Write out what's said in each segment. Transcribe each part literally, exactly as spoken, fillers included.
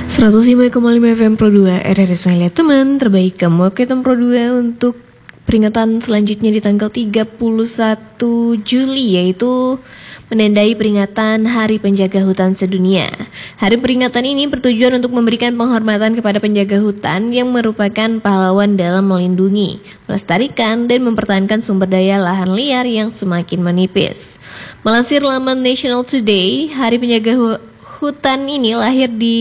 seratus lima koma lima F M Pro dua R R S Lihat Teman terbaik kamu. Oke teman Pro dua, untuk peringatan selanjutnya di tanggal tiga puluh satu Juli, yaitu menandai peringatan Hari Penjaga Hutan Sedunia. Hari peringatan ini bertujuan untuk memberikan penghormatan kepada penjaga hutan yang merupakan pahlawan dalam melindungi, melestarikan, dan mempertahankan sumber daya lahan liar yang semakin menipis. Melansir laman National Today, Hari Penjaga Hu- Hutan ini lahir di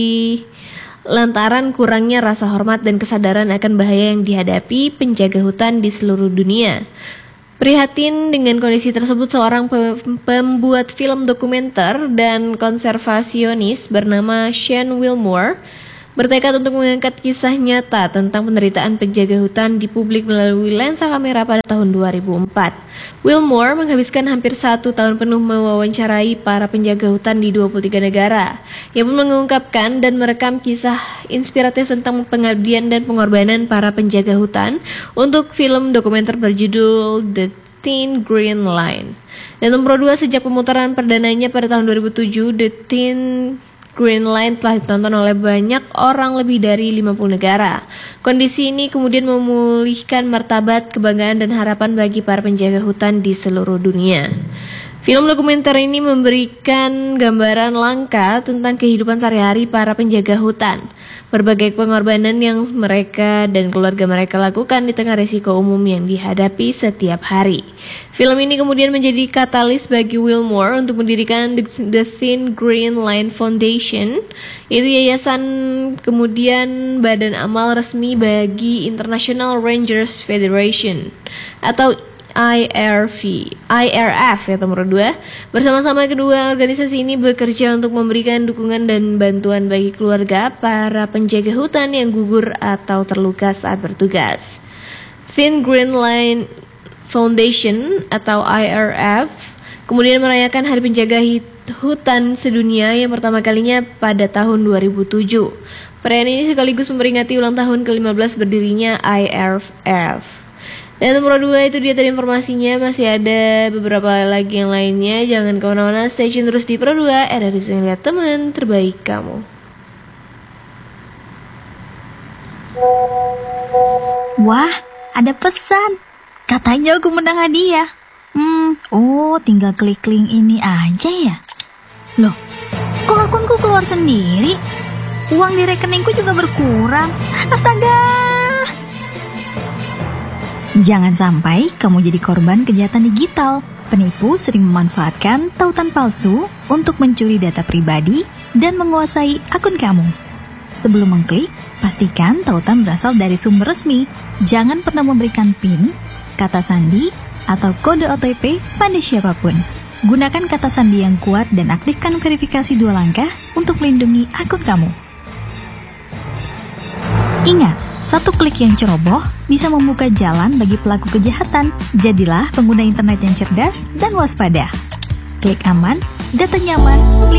lantaran kurangnya rasa hormat dan kesadaran akan bahaya yang dihadapi penjaga hutan di seluruh dunia. Prihatin dengan kondisi tersebut, seorang pembuat film dokumenter dan konservasionis bernama Shane Wilmore bertekad untuk mengangkat kisah nyata tentang penderitaan penjaga hutan di publik melalui lensa kamera pada tahun dua ribu empat. Wilmore menghabiskan hampir satu tahun penuh mewawancarai para penjaga hutan di dua puluh tiga negara. Ia pun mengungkapkan dan merekam kisah inspiratif tentang pengabdian dan pengorbanan para penjaga hutan untuk film dokumenter berjudul The Thin Green Line. Dan nomor dua, sejak pemutaran perdananya pada tahun dua ribu tujuh, The Thin Green Line telah ditonton oleh banyak orang lebih dari lima puluh negara. Kondisi ini kemudian memulihkan martabat, kebanggaan, dan harapan bagi para penjaga hutan di seluruh dunia. Film dokumenter ini memberikan gambaran langka tentang kehidupan sehari-hari para penjaga hutan, berbagai pengorbanan yang mereka dan keluarga mereka lakukan di tengah risiko umum yang dihadapi setiap hari. Film ini kemudian menjadi katalis bagi Wilmore untuk mendirikan The Thin Green Line Foundation, yaitu yayasan kemudian badan amal resmi bagi International Rangers Federation atau I R V, I R F ya nomor dua. Bersama-sama kedua organisasi ini bekerja untuk memberikan dukungan dan bantuan bagi keluarga para penjaga hutan yang gugur atau terluka saat bertugas. Thin Green Line Foundation atau I R F kemudian merayakan Hari Penjaga Hutan Sedunia yang pertama kalinya pada tahun dua ribu tujuh. Perayaan ini sekaligus memperingati ulang tahun ke lima belas berdirinya I R F. Dan nomor dua itu dia tadi informasinya, masih ada beberapa lagi yang lainnya. Jangan kemana-mana, stay tune terus di Pro dua R R S Lihat Teman terbaik kamu. Wah, ada pesan. Katanya aku menang hadiah. Hmm, oh tinggal klik link ini aja ya. Loh, kok akunku keluar sendiri? Uang di rekeningku juga berkurang. Astaga. Jangan sampai kamu jadi korban kejahatan digital. Penipu sering memanfaatkan tautan palsu untuk mencuri data pribadi dan menguasai akun kamu. Sebelum mengklik, pastikan tautan berasal dari sumber resmi. Jangan pernah memberikan PIN, kata sandi, atau kode O T P pada siapapun. Gunakan kata sandi yang kuat dan aktifkan verifikasi dua langkah untuk melindungi akun kamu. Ingat, satu klik yang ceroboh bisa membuka jalan bagi pelaku kejahatan. Jadilah pengguna internet yang cerdas dan waspada. Klik aman, data nyaman,